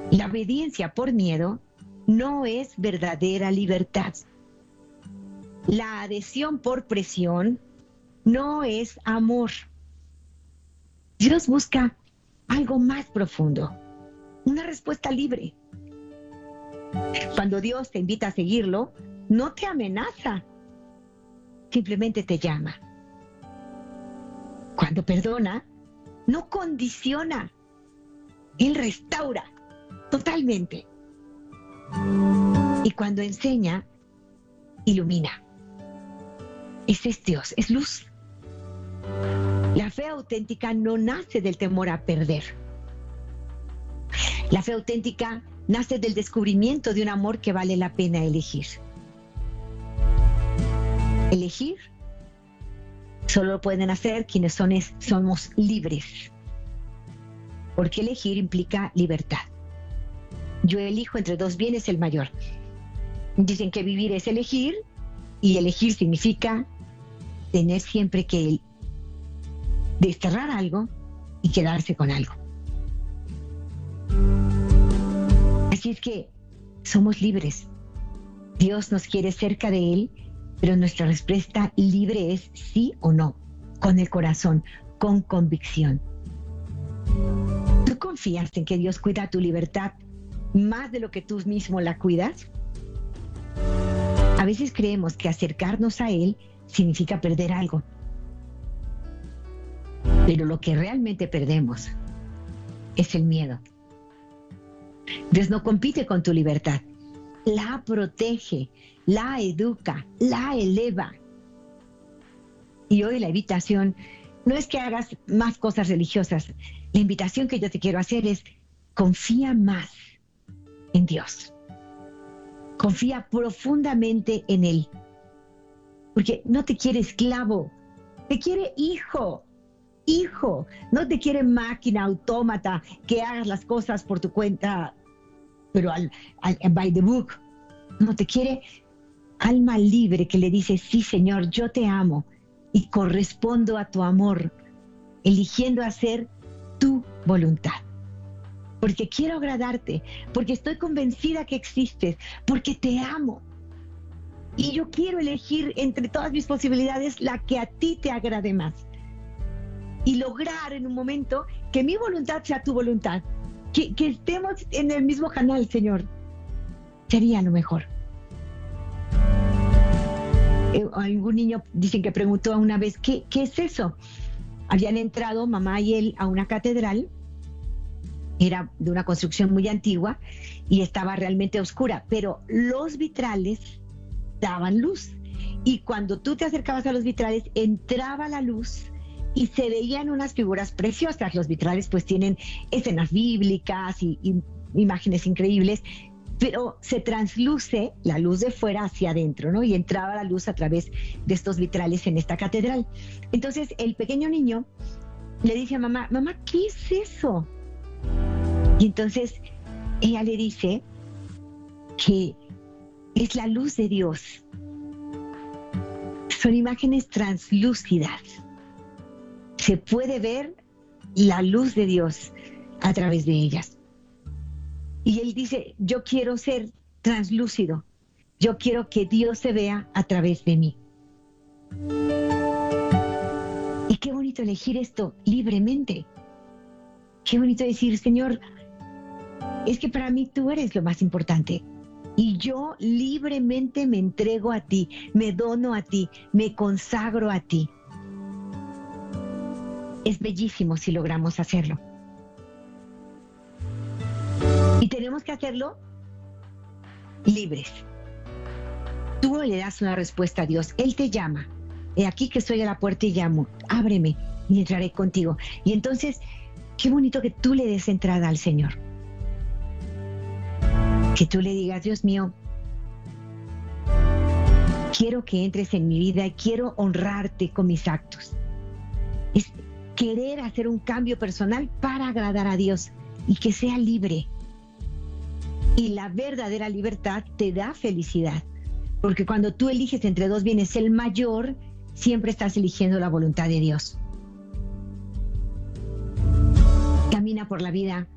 La obediencia por miedo no es verdadera libertad. La adhesión por presión no es amor. Dios busca algo más profundo, una respuesta libre. Cuando Dios te invita a seguirlo, no te amenaza, simplemente te llama. Cuando perdona, no condiciona, Él restaura totalmente. Y cuando enseña, ilumina. Ese es Dios, es luz. La fe auténtica no nace del temor a perder. La fe auténtica nace del descubrimiento de un amor que vale la pena elegir. Elegir solo lo pueden hacer quienes somos libres. Porque elegir implica libertad. Yo elijo entre dos bienes el mayor. Dicen que vivir es elegir, y elegir significa tener siempre que desterrar algo y quedarse con algo. Así es que somos libres. Dios nos quiere cerca de Él, pero nuestra respuesta libre es sí o no, con el corazón, con convicción. ¿Tú confías en que Dios cuida tu libertad más de lo que tú mismo la cuidas? A veces creemos que acercarnos a Él significa perder algo. Pero lo que realmente perdemos es el miedo. Dios no compite con tu libertad. La protege, la educa, la eleva. Y hoy la invitación no es que hagas más cosas religiosas. La invitación que yo te quiero hacer es: confía más en Dios. Confía profundamente en Él. Porque no te quiere esclavo, te quiere hijo. Hijo, no te quiere máquina, autómata, que hagas las cosas por tu cuenta, pero by the book. No, te quiere alma libre que le dice: sí, Señor, yo te amo y correspondo a tu amor, eligiendo hacer tu voluntad. Porque quiero agradarte, porque estoy convencida que existes, porque te amo. Y yo quiero elegir entre todas mis posibilidades la que a ti te agrade más. Y lograr en un momento que mi voluntad sea tu voluntad. Que estemos en el mismo canal, Señor. Sería lo mejor. Algún niño, dicen que preguntó una vez, ¿qué es eso? Habían entrado mamá y él a una catedral. Era de una construcción muy antigua y estaba realmente oscura. Pero los vitrales daban luz. Y cuando tú te acercabas a los vitrales, entraba la luz y se veían unas figuras preciosas. Los vitrales pues tienen escenas bíblicas y imágenes increíbles, pero se transluce la luz de fuera hacia adentro, ¿no? Y entraba la luz a través de estos vitrales en esta catedral. Entonces el pequeño niño le dice a mamá: mamá, ¿qué es eso? Y entonces ella le dice que es la luz de Dios. Son imágenes translúcidas. Se puede ver la luz de Dios a través de ellas. Y él dice: yo quiero ser translúcido. Yo quiero que Dios se vea a través de mí. Y qué bonito elegir esto libremente. Qué bonito decir: Señor, es que para mí tú eres lo más importante. Y yo libremente me entrego a ti, me dono a ti, me consagro a ti. Es bellísimo si logramos hacerlo. Y tenemos que hacerlo libres. Tú le das una respuesta a Dios. Él te llama. He aquí que estoy a la puerta y llamo. Ábreme y entraré contigo. Y entonces, qué bonito que tú le des entrada al Señor. Que tú le digas: Dios mío, quiero que entres en mi vida y quiero honrarte con mis actos. Es querer hacer un cambio personal para agradar a Dios y que sea libre. Y la verdadera libertad te da felicidad, porque cuando tú eliges entre dos bienes el mayor, siempre estás eligiendo la voluntad de Dios. Camina por la vida